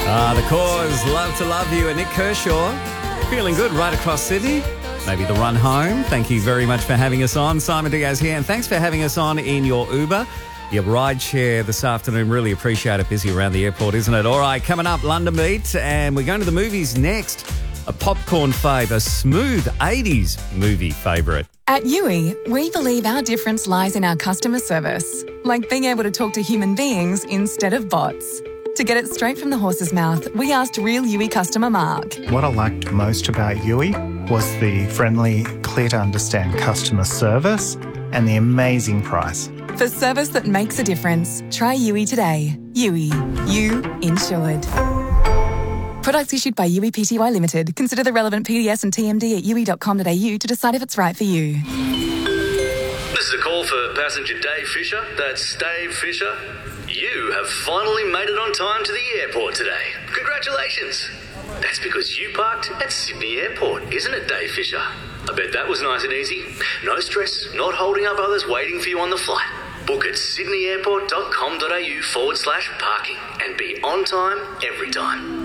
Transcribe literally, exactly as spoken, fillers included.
Ah, The Cause, Love to Love You, and Nick Kershaw. Feeling good right across Sydney. Maybe the run home. Thank you very much for having us on. Simon Diaz here, and thanks for having us on in your Uber, your ride share this afternoon. Really appreciate it. Busy around the airport, isn't it? All right, coming up, London Beat, and we're going to the movies next. A popcorn fave, a smooth eighties movie favourite. At Yui, we believe our difference lies in our customer service, like being able to talk to human beings instead of bots. To get it straight from the horse's mouth, we asked real Yui customer Mark. What I liked most about Yui was the friendly, clear-to-understand customer service and the amazing price. For service that makes a difference, try Yui today. Yui, you insured. Products issued by Yui Pty Limited. Consider the relevant P D S and T M D at yui dot com dot a u to decide if it's right for you. This is a call for passenger Dave Fisher. That's Dave Fisher. You have finally made it on time to the airport today. Congratulations. That's because you parked at Sydney Airport, isn't it, Dave Fisher? I bet that was nice and easy. No stress, not holding up others waiting for you on the flight. Book at sydney airport dot com dot a u forward slash parking and be on time every time.